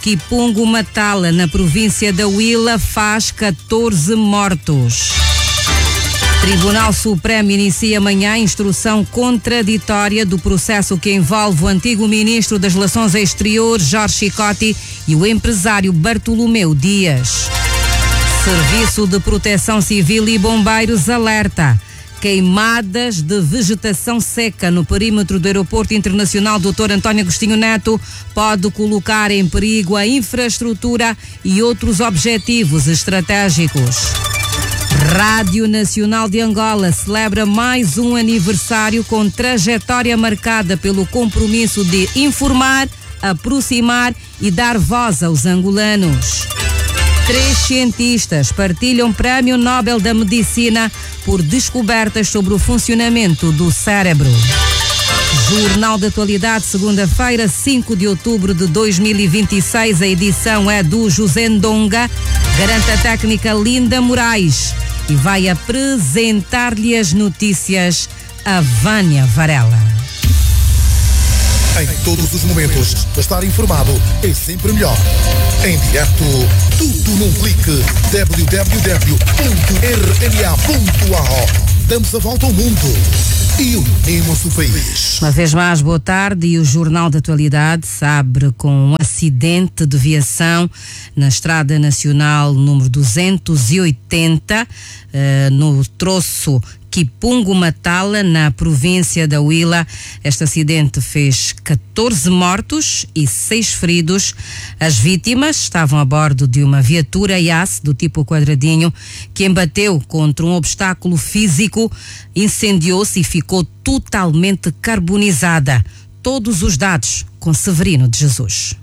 Kipungo Matala, na província da Huila, faz 14 mortos. Tribunal Supremo inicia amanhã a instrução contraditória do processo que envolve o antigo ministro das Relações Exteriores, Jorge Chicote, e o empresário Bartolomeu Dias. Serviço de Proteção Civil e Bombeiros alerta: queimadas de vegetação seca no perímetro do Aeroporto Internacional Dr. António Agostinho Neto pode colocar em perigo a infraestrutura e outros objetivos estratégicos. Rádio Nacional de Angola celebra mais um aniversário com trajetória marcada pelo compromisso de informar, aproximar e dar voz aos angolanos. 3 cientistas partilham Prémio Nobel da Medicina por descobertas sobre o funcionamento do cérebro. Jornal da Atualidade, segunda-feira, 5 de outubro de 2026. A edição é do José Ndonga, garante a técnica Linda Moraes e vai apresentar-lhe as notícias a Vânia Varela. Em todos os momentos, estar informado é sempre melhor. Em direto, tudo num clique. www.rma.ao. Damos a volta ao mundo e unimos o país. Uma vez mais, boa tarde. E o Jornal da Atualidade se abre com um acidente de viação na Estrada Nacional número 280, no troço Kipungo Matala, na província da Huila. Este acidente fez 14 mortos e 6 feridos. As vítimas estavam a bordo de uma viatura IAS do tipo quadradinho que embateu contra um obstáculo físico, incendiou-se e ficou totalmente carbonizada. Todos os dados com Severino de Jesus.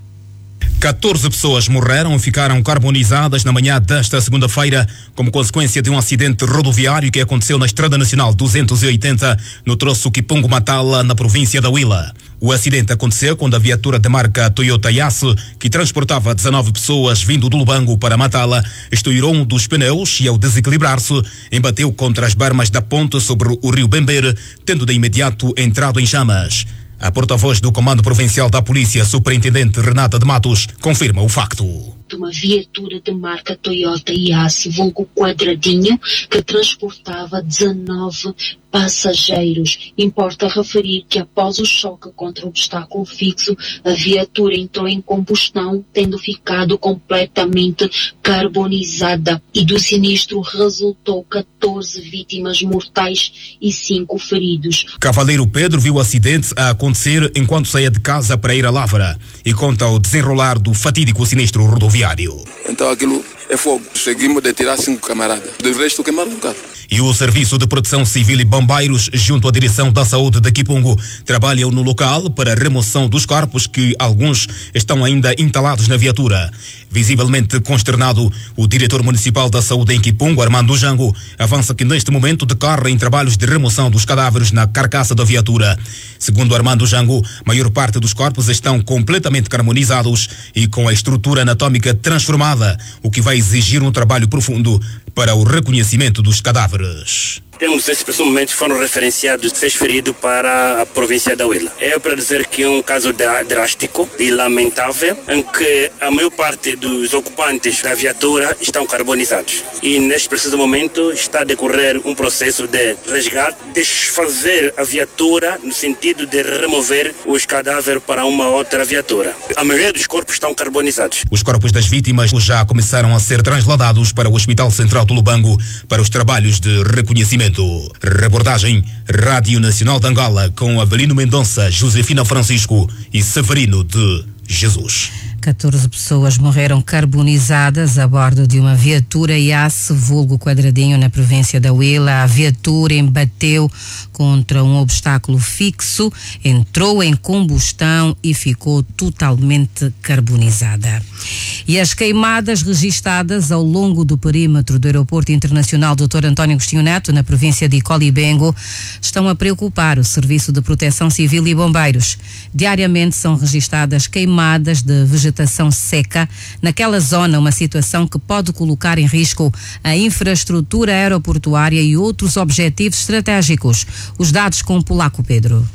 14 pessoas morreram e ficaram carbonizadas na manhã desta segunda-feira como consequência de um acidente rodoviário que aconteceu na Estrada Nacional 280, no troço Kipungo Matala, na província da Huila. O acidente aconteceu quando a viatura da marca Toyota Yasu, que transportava 19 pessoas vindo do Lubango para Matala, estourou um dos pneus e, ao desequilibrar-se, embateu contra as bermas da ponte sobre o rio Bember, tendo de imediato entrado em chamas. A porta-voz do Comando Provincial da Polícia, Superintendente Renata de Matos, confirma o facto. De uma viatura de marca Toyota Yasu, vulgo quadradinho, que transportava 19 passageiros. Importa referir que após o choque contra o obstáculo fixo, a viatura entrou em combustão, tendo ficado completamente carbonizada, e do sinistro resultou 14 vítimas mortais e 5 feridos. Cavaleiro Pedro viu o acidente a acontecer enquanto saía de casa para ir a Lavra e conta o desenrolar do fatídico sinistro rodoviário. Então aquilo é fogo. Seguimos de tirar 5 camaradas. Do resto queimaram um carro. E o Serviço de Proteção Civil e Bombeiros, junto à Direção da Saúde de Kipungo, trabalham no local para a remoção dos corpos, que alguns estão ainda entalados na viatura. Visivelmente consternado, o diretor municipal da Saúde em Kipungo, Armando Jango, avança que neste momento decorrem trabalhos de remoção dos cadáveres na carcaça da viatura. Segundo Armando Jango, a maior parte dos corpos estão completamente carbonizados e com a estrutura anatómica transformada, o que vai exigir um trabalho profundo para o reconhecimento dos cadáveres. Temos esses pressupostos foram referenciados 6 feridos para a província da Huila. É para dizer que é um caso drástico e lamentável, em que a maior parte dos ocupantes da viatura estão carbonizados. E neste preciso momento está a decorrer um processo de resgate, desfazer a viatura no sentido de remover os cadáveres para uma outra viatura. A maioria dos corpos estão carbonizados. Os corpos das vítimas já começaram a ser transladados para o Hospital Central do Lubango para os trabalhos de reconhecimento. Reportagem Rádio Nacional de Angola com Avelino Mendonça, Josefina Francisco e Severino de Jesus. 14 pessoas morreram carbonizadas a bordo de uma viatura IAS, vulgo quadradinho, na província da Huila. A viatura embateu contra um obstáculo fixo, entrou em combustão e ficou totalmente carbonizada. E as queimadas registadas ao longo do perímetro do Aeroporto Internacional Dr. António Agostinho Neto, na província de Colibengo, estão a preocupar o Serviço de Proteção Civil e Bombeiros. Diariamente são registadas queimadas de vegetação seca naquela zona, uma situação que pode colocar em risco a infraestrutura aeroportuária e outros objetivos estratégicos. Os dados com Polaco Pedro.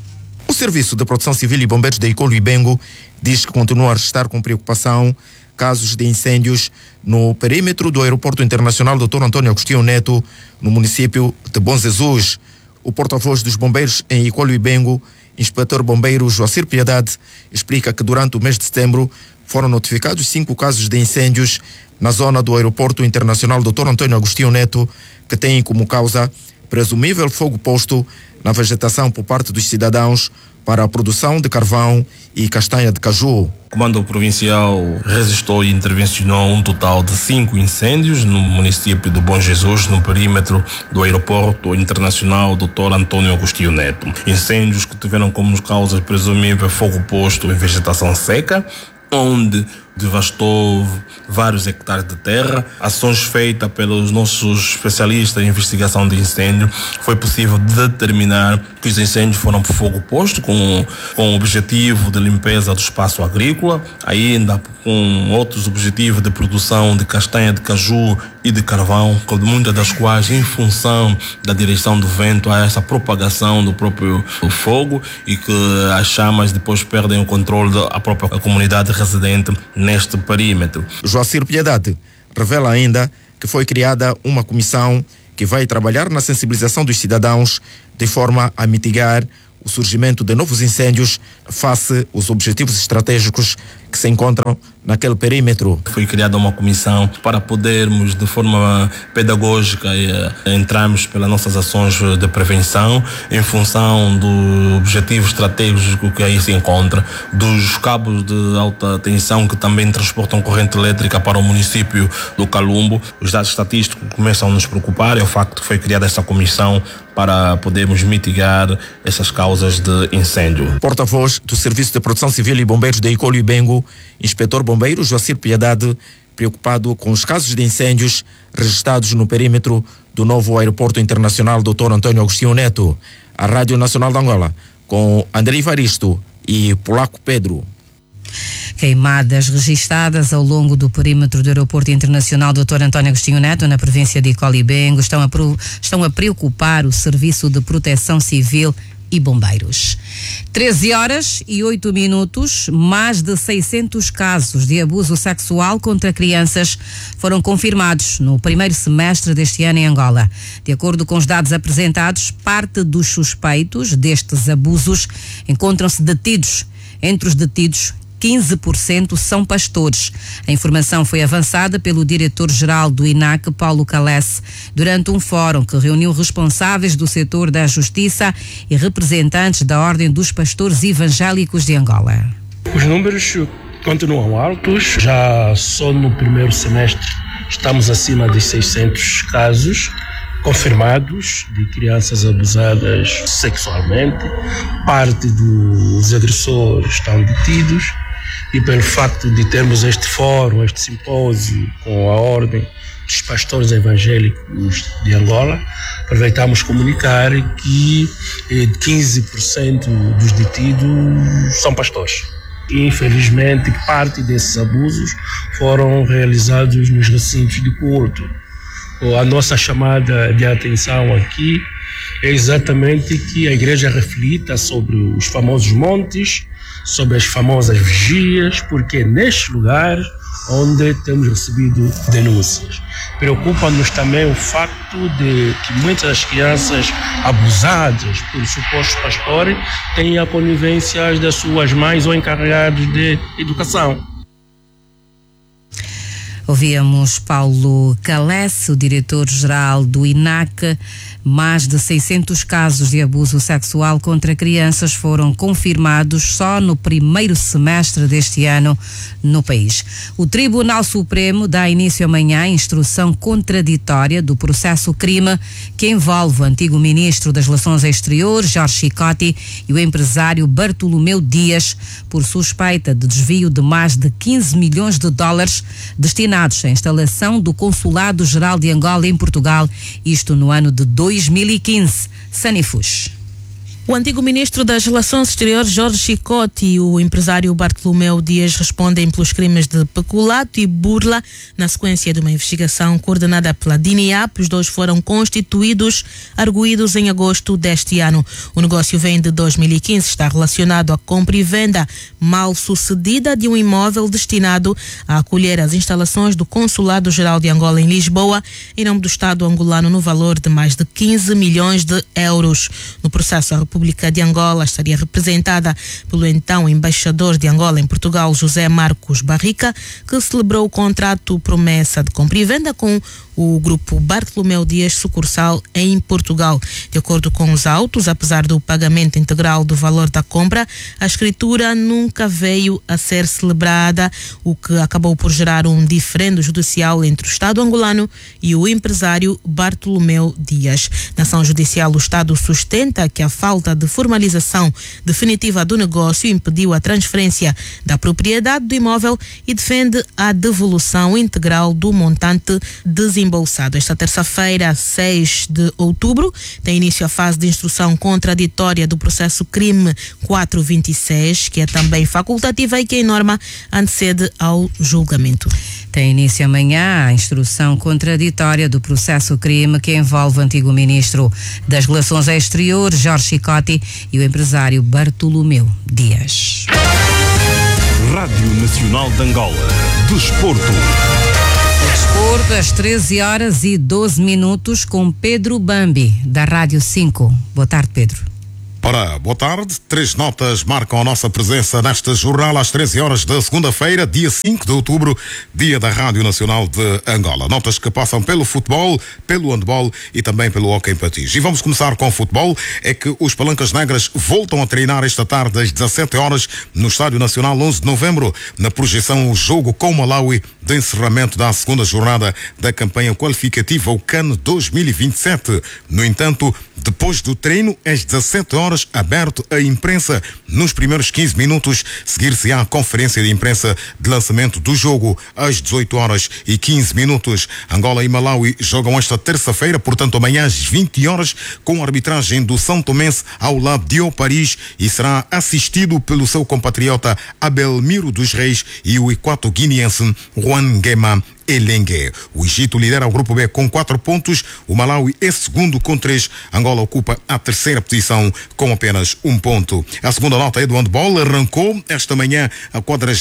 O Serviço de Proteção Civil e Bombeiros de Icolo e Bengo diz que continua a registrar com preocupação casos de incêndios no perímetro do Aeroporto Internacional Dr. Antônio Agostinho Neto, no município de Bom Jesus. O porta-voz dos bombeiros em Icolo e Bengo, inspetor bombeiro Joacir Piedade, explica que durante o mês de setembro foram notificados 5 casos de incêndios na zona do Aeroporto Internacional Dr. Antônio Agostinho Neto, que têm como causa presumível fogo posto na vegetação por parte dos cidadãos para a produção de carvão e castanha de caju. O Comando Provincial registrou e intervencionou um total de 5 incêndios no município de Bom Jesus, no perímetro do Aeroporto Internacional Dr. Antônio Agostinho Neto. Incêndios que tiveram como causas presumível fogo posto em vegetação seca, onde devastou vários hectares de terra. Ações feitas pelos nossos especialistas em investigação de incêndio, foi possível determinar que os incêndios foram por fogo posto com o objetivo de limpeza do espaço agrícola, ainda com outros objetivos de produção de castanha de caju e de carvão, muitas das quais em função da direção do vento há essa propagação do próprio fogo e que as chamas depois perdem o controle da própria comunidade residente neste perímetro. Joacir Piedade revela ainda que foi criada uma comissão que vai trabalhar na sensibilização dos cidadãos de forma a mitigar o surgimento de novos incêndios face aos objetivos estratégicos que se encontram naquele perímetro. Foi criada uma comissão para podermos, de forma pedagógica, entrarmos pelas nossas ações de prevenção em função do objetivo estratégico que aí se encontra, dos cabos de alta tensão que também transportam corrente elétrica para o município do Calumbo. Os dados estatísticos começam a nos preocupar, é o facto que foi criada essa comissão para podermos mitigar essas causas de incêndio. Porta-voz do Serviço de Proteção Civil e Bombeiros de Icolo e Bengo, inspetor bombeiro Joacir Piedade, preocupado com os casos de incêndios registrados no perímetro do novo Aeroporto Internacional Dr. Antônio Agostinho Neto. A Rádio Nacional de Angola, com André Ivaristo e Polaco Pedro. Queimadas registadas ao longo do perímetro do Aeroporto Internacional Dr. Antônio Agostinho Neto, na província de Icolo e Bengo, estão a preocupar o Serviço de Proteção Civil e Bombeiros. 13h08, mais de 600 casos de abuso sexual contra crianças foram confirmados no primeiro semestre deste ano em Angola. De acordo com os dados apresentados, parte dos suspeitos destes abusos encontram-se detidos. Entre os detidos, 15% são pastores. A informação foi avançada pelo diretor-geral do INAC, Paulo Calesse, durante um fórum que reuniu responsáveis do setor da justiça e representantes da Ordem dos Pastores Evangélicos de Angola. Os números continuam altos. Já só no primeiro semestre estamos acima de 600 casos confirmados de crianças abusadas sexualmente. Parte dos agressores estão detidos. E pelo facto de termos este fórum, este simpósio com a Ordem dos Pastores Evangélicos de Angola, aproveitamos comunicar que 15% dos detidos são pastores. Infelizmente, parte desses abusos foram realizados nos recintos de culto. A nossa chamada de atenção aqui é exatamente que a igreja reflita sobre os famosos montes, sobre as famosas vigias, porque é neste lugar onde temos recebido denúncias. Preocupa-nos também o facto de que muitas das crianças abusadas por supostos pastores têm a conivência das suas mães ou encarregados de educação. Ouvíamos Paulo Calesse, o diretor-geral do INAC. Mais de 600 casos de abuso sexual contra crianças foram confirmados só no primeiro semestre deste ano no país. O Tribunal Supremo dá início amanhã à instrução contraditória do processo crime que envolve o antigo ministro das Relações Exteriores, Jorge Chicote, e o empresário Bartolomeu Dias, por suspeita de desvio de mais de 15 milhões de dólares destinados à instalação do Consulado-Geral de Angola em Portugal, isto no ano de 2015. Sanifus. O antigo ministro das Relações Exteriores, Jorge Chicote, e o empresário Bartolomeu Dias respondem pelos crimes de peculato e burla na sequência de uma investigação coordenada pela DINIAP. Os dois foram constituídos, arguídos em agosto deste ano. O negócio vem de 2015, está relacionado à compra e venda mal sucedida de um imóvel destinado a acolher as instalações do Consulado-Geral de Angola em Lisboa, em nome do Estado angolano, no valor de mais de 15 milhões de euros. No processo, a República de Angola estaria representada pelo então embaixador de Angola em Portugal, José Marcos Barrica, que celebrou o contrato promessa de compra e venda com o grupo Bartolomeu Dias, sucursal em Portugal. De acordo com os autos, apesar do pagamento integral do valor da compra, a escritura nunca veio a ser celebrada, o que acabou por gerar um diferendo judicial entre o Estado angolano e o empresário Bartolomeu Dias. Na ação judicial, o Estado sustenta que a falta de formalização definitiva do negócio impediu a transferência da propriedade do imóvel e defende a devolução integral do montante desembolsado. Esta terça-feira, 6 de outubro, tem início a fase de instrução contraditória do processo crime 426, que é também facultativa e que, em norma, antecede ao julgamento. Tem início amanhã a instrução contraditória do processo crime que envolve o antigo ministro das Relações Exteriores, Jorge Chicote, e o empresário Bartolomeu Dias. Rádio Nacional de Angola. Desporto. Desporto às 13h12 com Pedro Bambi, da Rádio 5. Boa tarde, Pedro. Ora, boa tarde. 3 notas marcam a nossa presença nesta jornada às 13 horas da segunda-feira, dia 5 de outubro, dia da Rádio Nacional de Angola. Notas que passam pelo futebol, pelo handball e também pelo hóquei em patins. E vamos começar com o futebol. É que os Palancas Negras voltam a treinar esta tarde às 17 horas no Estádio Nacional 11 de novembro, na projeção o jogo com Malawi de encerramento da segunda jornada da campanha qualificativa ao CAN 2027. No entanto, depois do treino, às 17 horas, aberto à imprensa. Nos primeiros 15 minutos, seguir-se-á a conferência de imprensa de lançamento do jogo. Às 18 horas e 15 minutos, Angola e Malawi jogam esta terça-feira, portanto amanhã às 20 horas, com a arbitragem do São Tomense ao Labdio Paris, e será assistido pelo seu compatriota Abelmiro dos Reis e o equato-guineense Juan Guema Elengue. O Egito lidera o grupo B com 4 pontos, o Malawi é segundo com 3, Angola ocupa a terceira posição com apenas 1 ponto. A segunda nota é do handball. Arrancou esta manhã a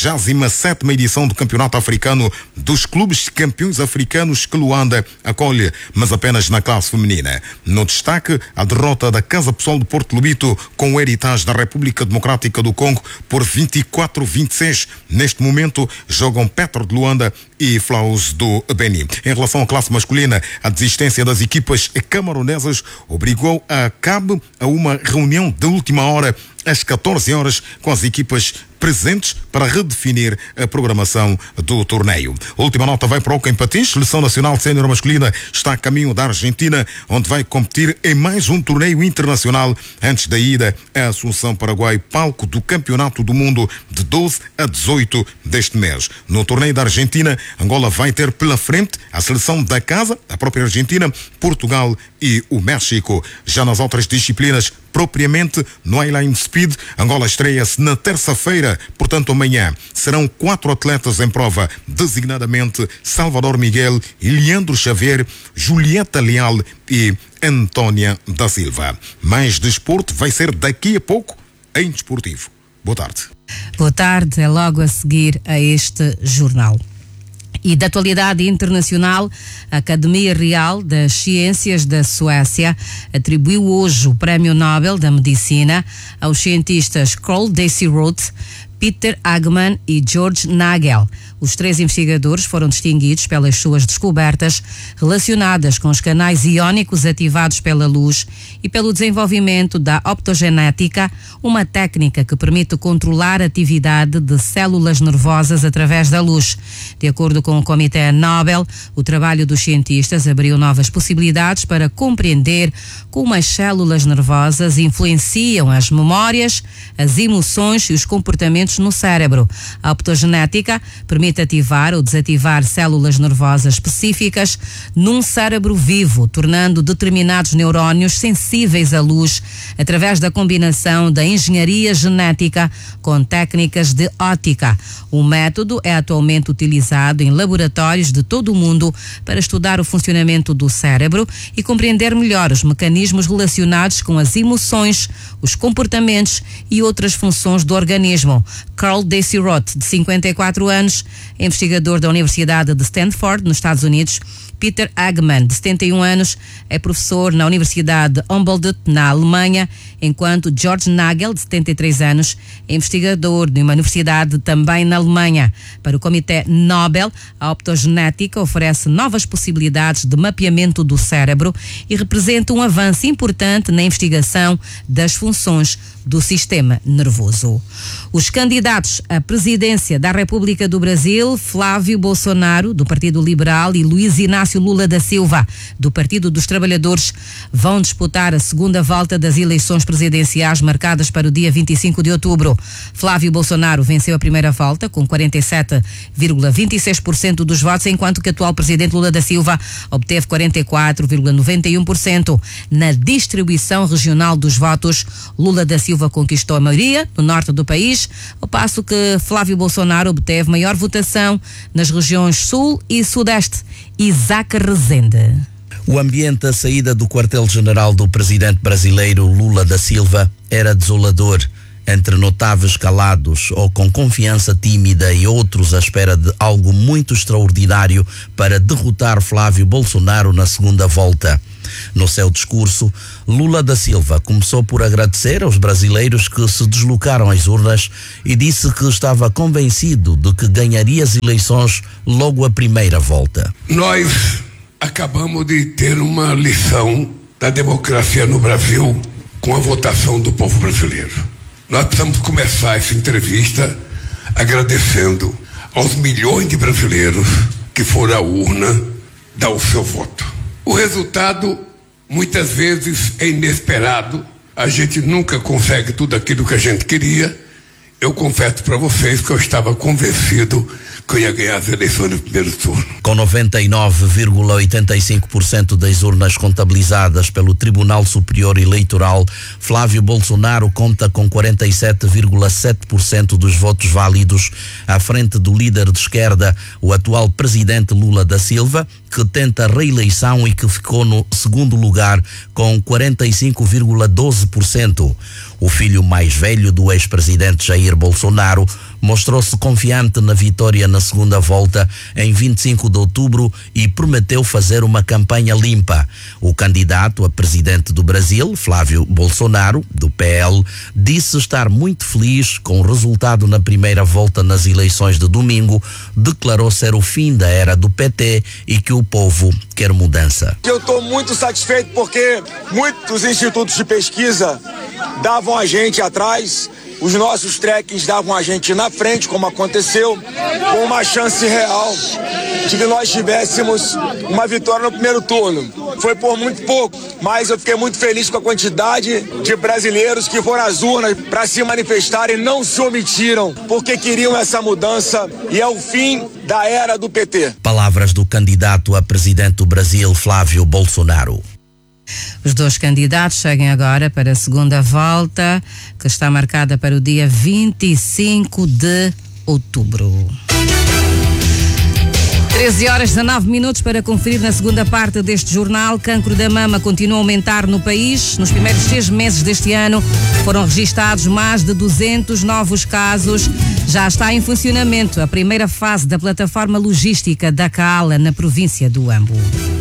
47ª edição do Campeonato Africano dos Clubes Campeões Africanos, que Luanda acolhe, mas apenas na classe feminina. No destaque, a derrota da Casa Pessoal de Porto Lobito com o Heritage da República Democrática do Congo por 24-26. Neste momento jogam Petro de Luanda e Flaus do Beni. Em relação à classe masculina, a desistência das equipas camaronesas obrigou a cabo a uma reunião de última hora às 14 horas com as equipas presentes para redefinir a programação do torneio. A última nota vai para o hóquei em patins. Seleção Nacional Sénior Masculina está a caminho da Argentina, onde vai competir em mais um torneio internacional antes da ida a Assunção, Paraguai, palco do Campeonato do Mundo de 12 a 18 deste mês. No torneio da Argentina, Angola vai ter pela frente a seleção da casa, a própria Argentina, Portugal e o México. Já nas outras disciplinas, propriamente no Highline Speed, Angola estreia-se na terça-feira, portanto amanhã serão 4 atletas em prova, designadamente Salvador Miguel, Leandro Xavier, Julieta Leal e Antónia da Silva. Mais desporto vai ser daqui a pouco em Desportivo. Boa tarde. Boa tarde, é logo a seguir a este jornal. E da atualidade internacional, a Academia Real das Ciências da Suécia atribuiu hoje o Prémio Nobel da Medicina aos cientistas Carl Desi-Roth, Peter Hagman e George Nagel. Os 3 investigadores foram distinguidos pelas suas descobertas relacionadas com os canais iónicos ativados pela luz e pelo desenvolvimento da optogenética, uma técnica que permite controlar a atividade de células nervosas através da luz. De acordo com o Comitê Nobel, o trabalho dos cientistas abriu novas possibilidades para compreender como as células nervosas influenciam as memórias, as emoções e os comportamentos presentes no cérebro. A optogenética permite ativar ou desativar células nervosas específicas num cérebro vivo, tornando determinados neurónios sensíveis à luz através da combinação da engenharia genética com técnicas de óptica. O método é atualmente utilizado em laboratórios de todo o mundo para estudar o funcionamento do cérebro e compreender melhor os mecanismos relacionados com as emoções, os comportamentos e outras funções do organismo. Carl Desi-Roth, de 54 anos, é investigador da Universidade de Stanford, nos Estados Unidos. Peter Agman, de 71 anos, é professor na Universidade de Humboldt, na Alemanha, enquanto George Nagel, de 73 anos, é investigador de uma universidade também na Alemanha. Para o Comitê Nobel, a optogenética oferece novas possibilidades de mapeamento do cérebro e representa um avanço importante na investigação das funções do sistema nervoso. Os candidatos à presidência da República do Brasil, Flávio Bolsonaro, do Partido Liberal, e Luiz Inácio Lula da Silva, do Partido dos Trabalhadores, vão disputar a segunda volta das eleições presidenciais marcadas para o dia 25 de outubro. Flávio Bolsonaro venceu a primeira volta com 47,26% dos votos, enquanto que o atual presidente Lula da Silva obteve 44,91%. Na distribuição regional dos votos, Lula da Silva conquistou a maioria no norte do país, ao passo que Flávio Bolsonaro obteve maior votação nas regiões sul e sudeste. Isaac Rezende. O ambiente à saída do quartel-general do presidente brasileiro Lula da Silva era desolador, entre notáveis calados ou com confiança tímida e outros à espera de algo muito extraordinário para derrotar Flávio Bolsonaro na segunda volta. No seu discurso, Lula da Silva começou por agradecer aos brasileiros que se deslocaram às urnas e disse que estava convencido de que ganharia as eleições logo à primeira volta. Nós acabamos de ter uma lição da democracia no Brasil com a votação do povo brasileiro. Nós precisamos começar essa entrevista agradecendo aos milhões de brasileiros que foram à urna dar o seu voto. O resultado muitas vezes é inesperado, a gente nunca consegue tudo aquilo que a gente queria. Eu confesso para vocês que eu estava convencido que eu ia ganhar as eleições no primeiro turno. Com 99,85% das urnas contabilizadas pelo Tribunal Superior Eleitoral, Flávio Bolsonaro conta com 47,7% dos votos válidos, à frente do líder de esquerda, o atual presidente Lula da Silva, que tenta a reeleição e que ficou no segundo lugar com 45,12%. O filho mais velho do ex-presidente Jair Bolsonaro mostrou-se confiante na vitória na segunda volta em 25 de outubro e prometeu fazer uma campanha limpa. O candidato a presidente do Brasil, Flávio Bolsonaro, do PL, disse estar muito feliz com o resultado na primeira volta nas eleições de domingo, declarou ser o fim da era do PT e que o povo quer mudança. Eu estou muito satisfeito porque muitos institutos de pesquisa davam a gente atrás, os nossos trackings davam a gente na frente, como aconteceu, com uma chance real de que nós tivéssemos uma vitória no primeiro turno. Foi por muito pouco, mas eu fiquei muito feliz com a quantidade de brasileiros que foram às urnas para se manifestarem, não se omitiram, porque queriam essa mudança e é o fim da era do PT. Palavras do candidato a presidente do Brasil, Flávio Bolsonaro. Os dois candidatos seguem agora para a segunda volta, que está marcada para o dia 25 de outubro. 13h19 para conferir na segunda parte deste jornal. Cancro da mama continua a aumentar no país. Nos primeiros 6 meses deste ano foram registados mais de 200 novos casos. Já está em funcionamento a primeira fase da plataforma logística da Kaala na província do Ambo.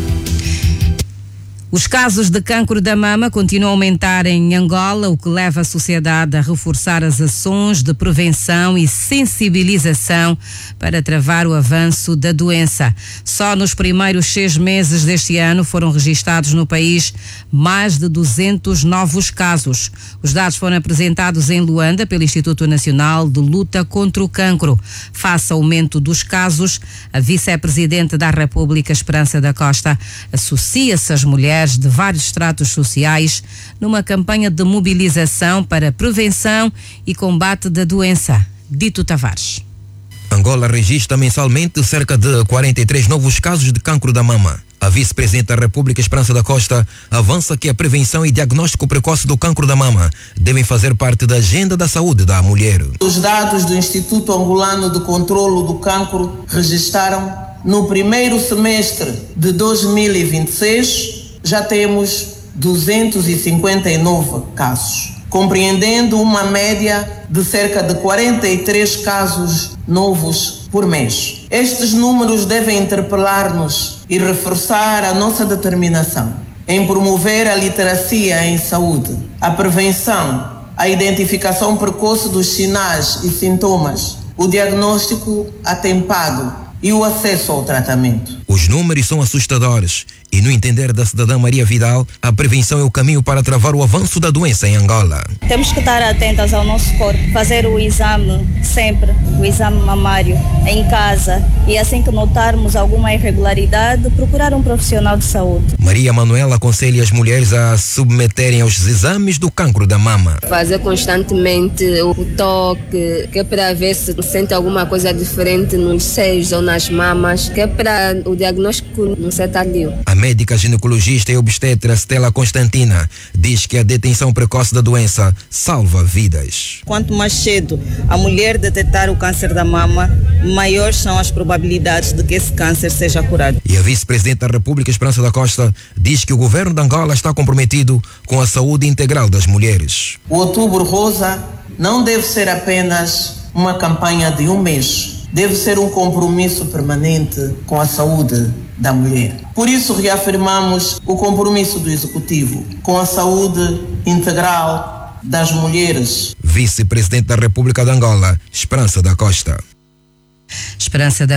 Os casos de cancro da mama continuam a aumentar em Angola, o que leva a sociedade a reforçar as ações de prevenção e sensibilização para travar o avanço da doença. Só nos primeiros 6 meses deste ano foram registados no país mais de 200 novos casos. Os dados foram apresentados em Luanda pelo Instituto Nacional de Luta contra o Cancro. Face ao aumento dos casos, a vice-presidente da República, Esperança da Costa, associa-se às mulheres de vários estratos sociais numa campanha de mobilização para prevenção e combate da doença. Dito Tavares. Angola registra mensalmente cerca de 43 novos casos de cancro da mama. A vice-presidente da República, Esperança da Costa, avança que a prevenção e diagnóstico precoce do cancro da mama devem fazer parte da agenda da saúde da mulher. Os dados do Instituto Angolano de Controlo do Cancro registraram no primeiro semestre de 2026 já temos 259 casos, compreendendo uma média de cerca de 43 casos novos por mês. Estes números devem interpelar-nos e reforçar a nossa determinação em promover a literacia em saúde, a prevenção, a identificação precoce dos sinais e sintomas, o diagnóstico atempado e o acesso ao tratamento. Os números são assustadores e, no entender da cidadã Maria Vidal, a prevenção é o caminho para travar o avanço da doença em Angola. Temos que estar atentas ao nosso corpo, fazer o exame sempre, o exame mamário, em casa, e assim que notarmos alguma irregularidade, procurar um profissional de saúde. Maria Manuela aconselha as mulheres a submeterem aos exames do cancro da mama. Fazer constantemente o toque, que é para ver se sente alguma coisa diferente nos seios ou nas mamas, que é para o diagnóstico não ser tardio. A médica ginecologista e obstetra Stella Constantina diz que a detenção precoce da doença salva vidas. Quanto mais cedo a mulher detectar o câncer da mama, maiores são as probabilidades de que esse câncer seja curado. E a vice-presidente da República, Esperança da Costa, diz que o governo de Angola está comprometido com a saúde integral das mulheres. O Outubro Rosa não deve ser apenas uma campanha de um mês. Deve ser um compromisso permanente com a saúde da mulher. Por isso, reafirmamos o compromisso do Executivo com a saúde integral das mulheres. Vice-presidente da República de Angola, Esperança da Costa. Esperança da